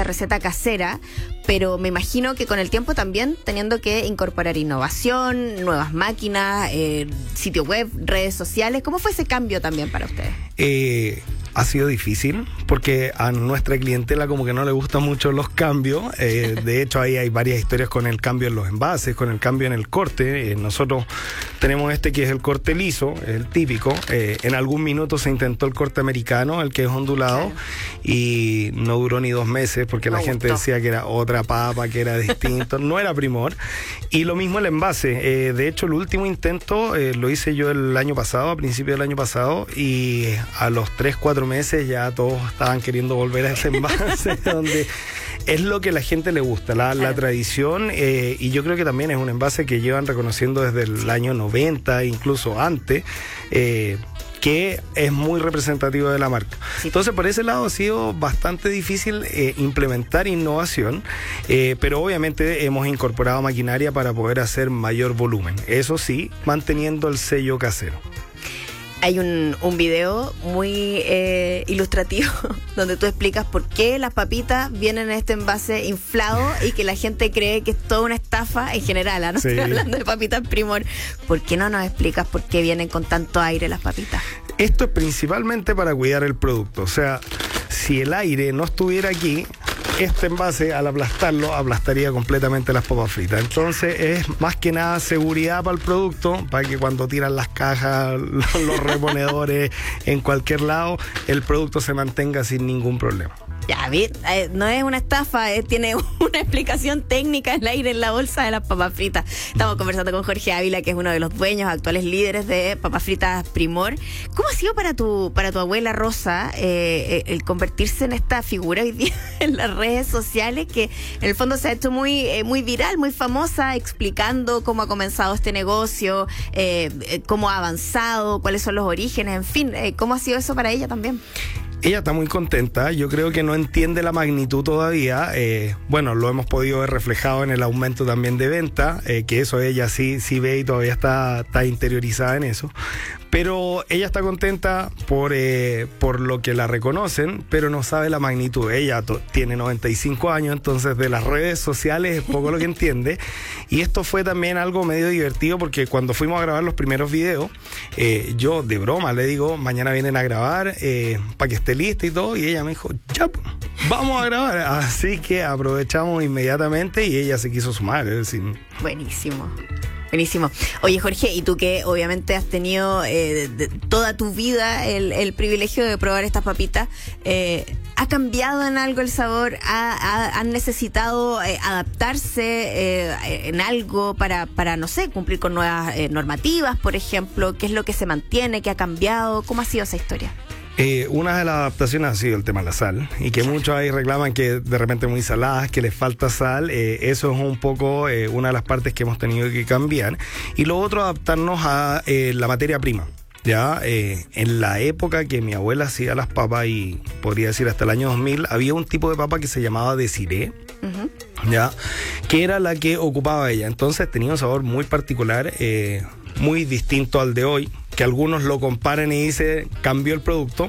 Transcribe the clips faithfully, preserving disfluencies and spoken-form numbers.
receta casera, pero me imagino que con el tiempo también teniendo que incorporar innovación, nuevas máquinas, eh, sitio web, redes sociales. ¿Cómo fue ese cambio también para ustedes? Eh... Ha sido difícil porque a nuestra clientela como que no le gustan mucho los cambios. Eh, de hecho, ahí hay varias historias con el cambio en los envases, con el cambio en el corte. Eh, nosotros tenemos este que es el corte liso, el típico. Eh, en algún minuto se intentó el corte americano, el que es ondulado, claro. Y no duró ni dos meses porque no la gente gustó. Decía que era otra papa, que era distinto. No era Primor. Y lo mismo el envase. Eh, de hecho, el último intento eh, lo hice yo el año pasado, a principios del año pasado, y a los tres, cuatro meses ya todos estaban queriendo volver a ese envase donde es lo que a la gente le gusta, la, la tradición, eh, y yo creo que también es un envase que llevan reconociendo desde el año noventa, incluso antes, eh, que es muy representativo de la marca. Sí. Entonces, por ese lado ha sido bastante difícil eh, implementar innovación, eh, pero obviamente hemos incorporado maquinaria para poder hacer mayor volumen. Eso sí, manteniendo el sello casero. Hay un, un video muy eh, ilustrativo donde tú explicas por qué las papitas vienen en este envase inflado y que la gente cree que es toda una estafa en general, ¿no? Sí. Estoy hablando de papitas Primor. ¿Por qué no nos explicas por qué vienen con tanto aire las papitas? Esto es principalmente para cuidar el producto. O sea, si el aire no estuviera aquí, este envase al aplastarlo aplastaría completamente las papas fritas. Entonces es más que nada seguridad para el producto, para que cuando tiran las cajas, los, los reponedores en cualquier lado, el producto se mantenga sin ningún problema. Ya, eh, no es una estafa, eh, tiene una explicación técnica el aire en la bolsa de las papas fritas. Estamos conversando con Jorge Ávila, que es uno de los dueños, actuales líderes de Papas Fritas Primor. ¿Cómo ha sido para tu para tu abuela Rosa eh, el convertirse en esta figura hoy día en las redes sociales, que en el fondo se ha hecho muy, eh, muy viral, muy famosa, explicando cómo ha comenzado este negocio, eh, cómo ha avanzado, cuáles son los orígenes, en fin, eh, ¿cómo ha sido eso para ella también? Ella está muy contenta, yo creo que no entiende la magnitud todavía, eh, bueno, lo hemos podido ver reflejado en el aumento también de venta, eh, que eso ella sí, sí ve y todavía está, está interiorizada en eso, pero ella está contenta por, eh, por lo que la reconocen, pero no sabe la magnitud. Ella to- tiene noventa y cinco años, entonces de las redes sociales es poco lo que entiende, y esto fue también algo medio divertido porque cuando fuimos a grabar los primeros videos, eh, yo de broma le digo, mañana vienen a grabar eh, para que esté lista y todo, y ella me dijo, ya, vamos a grabar, así que aprovechamos inmediatamente y ella se quiso sumar, es decir. Buenísimo. Buenísimo. Oye, Jorge, y tú que obviamente has tenido eh, de, toda tu vida el, el privilegio de probar estas papitas, eh, ¿ha cambiado en algo el sabor? ¿Ha, ha, ¿Han necesitado eh, adaptarse eh, en algo para, para, no sé, cumplir con nuevas eh, normativas, por ejemplo? ¿Qué es lo que se mantiene? ¿Qué ha cambiado? ¿Cómo ha sido esa historia? Eh, una de las adaptaciones ha sido el tema de la sal, y que muchos ahí reclaman que de repente muy saladas, que les falta sal. Eh, eso es un poco eh, una de las partes que hemos tenido que cambiar. Y lo otro, adaptarnos a eh, la materia prima. Ya eh, en la época que mi abuela hacía las papas, y podría decir hasta el año dos mil, había un tipo de papa que se llamaba Desiree, uh-huh. ya, que era la que ocupaba ella. Entonces tenía un sabor muy particular, eh, muy distinto al de hoy, que algunos lo comparan y dicen, cambió el producto.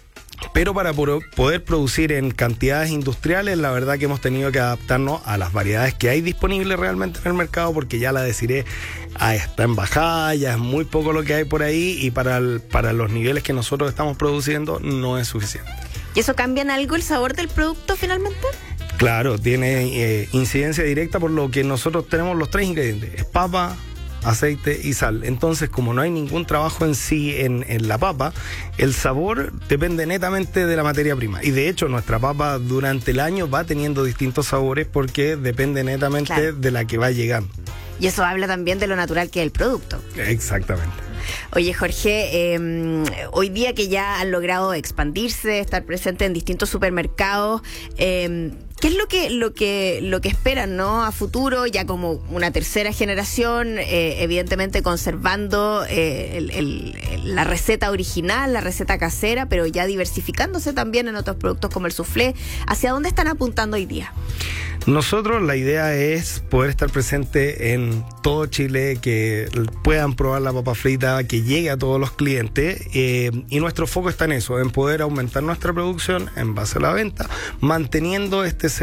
Pero para poder producir en cantidades industriales, la verdad que hemos tenido que adaptarnos a las variedades que hay disponibles realmente en el mercado, porque ya la Desiree está en bajada, ya es muy poco lo que hay por ahí, y para, el, para los niveles que nosotros estamos produciendo no es suficiente. ¿Y eso cambia en algo el sabor del producto finalmente? Claro, tiene eh, incidencia directa por lo que nosotros tenemos los tres ingredientes, es papa, aceite y sal. Entonces, como no hay ningún trabajo en sí en, en la papa, el sabor depende netamente de la materia prima. Y de hecho, nuestra papa durante el año va teniendo distintos sabores porque depende netamente claro. de la que va llegando. Y eso habla también de lo natural que es el producto. Exactamente. Oye, Jorge, eh, hoy día que ya han logrado expandirse, estar presente en distintos supermercados, eh, ¿qué es lo que lo que lo que esperan, no, a futuro, ya como una tercera generación, eh, evidentemente conservando eh, el, el, la receta original, la receta casera, pero ya diversificándose también en otros productos como el soufflé? ¿Hacia dónde están apuntando hoy día? Nosotros la idea es poder estar presente en todo Chile, que puedan probar la papa frita, que llegue a todos los clientes, eh, y nuestro foco está en eso, en poder aumentar nuestra producción en base a la venta, manteniendo este